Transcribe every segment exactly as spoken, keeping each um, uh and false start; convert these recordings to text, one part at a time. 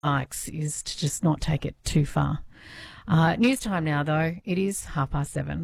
bikes is to just not take it too far. Uh, news time now, though. It is half past seven.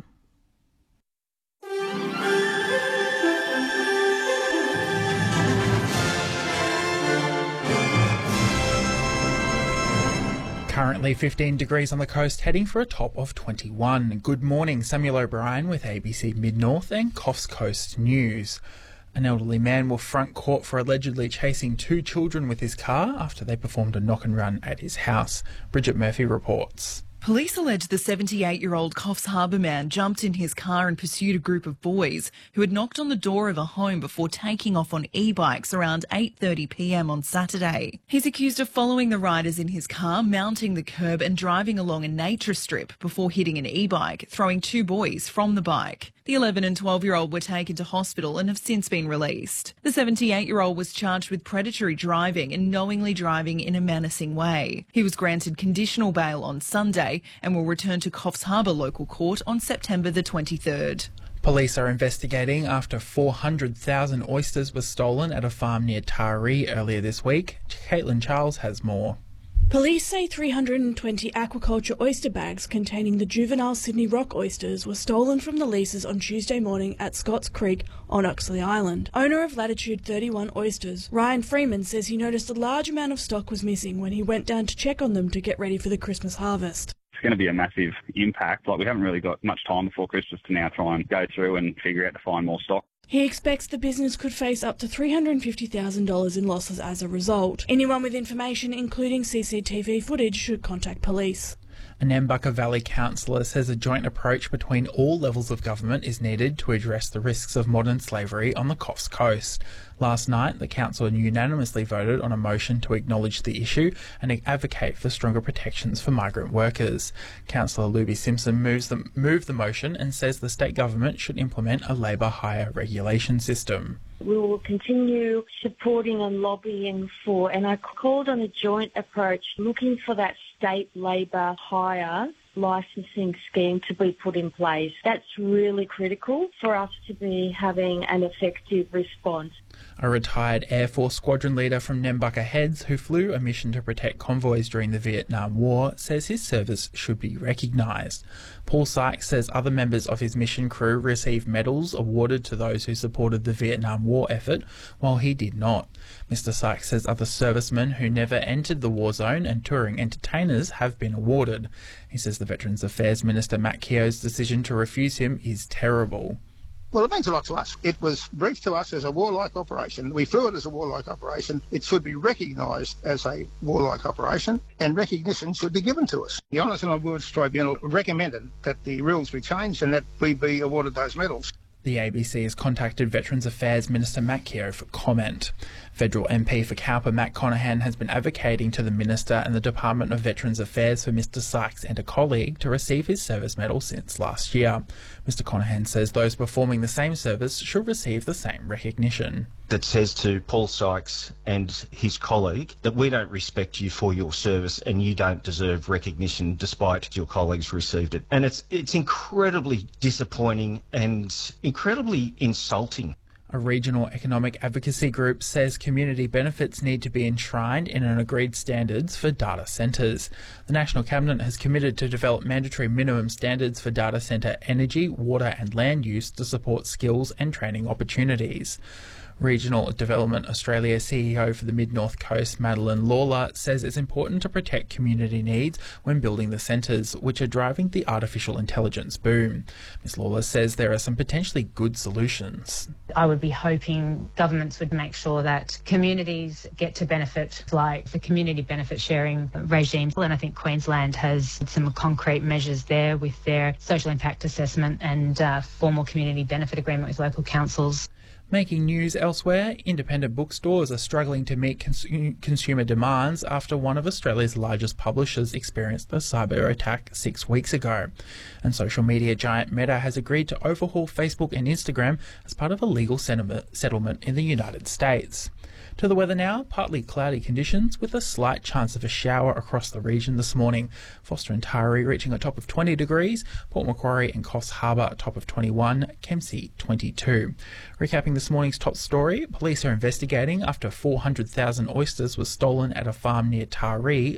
Currently fifteen degrees on the coast, heading for a top of twenty-one. Good morning, Samuel O'Brien with A B C Mid-North and Coffs Coast News. An elderly man will front court for allegedly chasing two children with his car after they performed a knock and run at his house. Bridget Murphy reports. Police allege the seventy-eight-year-old Coffs Harbour man jumped in his car and pursued a group of boys who had knocked on the door of a home before taking off on e-bikes around eight thirty p m on Saturday. He's accused of following the riders in his car, mounting the curb and driving along a nature strip before hitting an e-bike, throwing two boys from the bike. The eleven and twelve-year-old were taken to hospital and have since been released. The seventy-eight-year-old was charged with predatory driving and knowingly driving in a menacing way. He was granted conditional bail on Sunday and will return to Coffs Harbour Local Court on September the twenty-third. Police are investigating after four hundred thousand oysters were stolen at a farm near Taree earlier this week. Caitlin Charles has more. Police say three hundred twenty aquaculture oyster bags containing the juvenile Sydney rock oysters were stolen from the leases on Tuesday morning at Scotts Creek on Oxley Island. Owner of Latitude thirty-one Oysters, Ryan Freeman, says he noticed a large amount of stock was missing when he went down to check on them to get ready for the Christmas harvest. It's going to be a massive impact. Like, we haven't really got much time before Christmas to now try and go through and figure out to find more stock. He expects the business could face up to three hundred fifty thousand dollars in losses as a result. Anyone with information, including C C T V footage, should contact police. A Nambucca Valley councillor says a joint approach between all levels of government is needed to address the risks of modern slavery on the Coffs Coast. Last night, the council unanimously voted on a motion to acknowledge the issue and advocate for stronger protections for migrant workers. Councillor Luby Simpson moves the, moved the motion and says the state government should implement a labour hire regulation system. We will continue supporting and lobbying for, and I called on a joint approach looking for that state labour hire licensing scheme to be put in place. That's really critical for us to be having an effective response. A retired Air Force squadron leader from Nambucca Heads, who flew a mission to protect convoys during the Vietnam War, says his service should be recognised. Paul Sykes says other members of his mission crew received medals awarded to those who supported the Vietnam War effort, while he did not. Mister Sykes says other servicemen who never entered the war zone and touring entertainers have been awarded. He says the Veterans Affairs Minister Matt Keogh's decision to refuse him is terrible. Well, it means a lot to us. It was briefed to us as a warlike operation. We flew it as a warlike operation. It should be recognised as a warlike operation, and recognition should be given to us. The Honours and Awards Tribunal recommended that the rules be changed and that we be awarded those medals. The A B C has contacted Veterans Affairs Minister Matt Keogh for comment. Federal M P for Cowper Matt Conahan has been advocating to the Minister and the Department of Veterans Affairs for Mister Sykes and a colleague to receive his service medal since last year. Mister Conahan says those performing the same service should receive the same recognition. That says to Paul Sykes and his colleague that we don't respect you for your service and you don't deserve recognition despite your colleagues received it. And it's it's incredibly disappointing and incredibly insulting. A regional economic advocacy group says community benefits need to be enshrined in an agreed standards for data centres. The National Cabinet has committed to develop mandatory minimum standards for data centre energy, water and land use to support skills and training opportunities. Regional Development Australia C E O for the Mid-North Coast, Madeline Lawler, says it's important to protect community needs when building the centres, which are driving the artificial intelligence boom. Miz Lawler says there are some potentially good solutions. I would be hoping governments would make sure that communities get to benefit, like the community benefit sharing regime. And I think Queensland has some concrete measures there with their social impact assessment and uh, formal community benefit agreement with local councils. Making news elsewhere, independent bookstores are struggling to meet cons- consumer demands after one of Australia's largest publishers experienced a cyber attack six weeks ago. And social media giant Meta has agreed to overhaul Facebook and Instagram as part of a legal settlement in the United States. To the weather now, partly cloudy conditions with a slight chance of a shower across the region this morning. Forster and Taree reaching a top of twenty degrees, Port Macquarie and Coffs Harbour a top of twenty-one, Kempsey twenty-two. Recapping this morning's top story, police are investigating after four hundred thousand oysters was stolen at a farm near Taree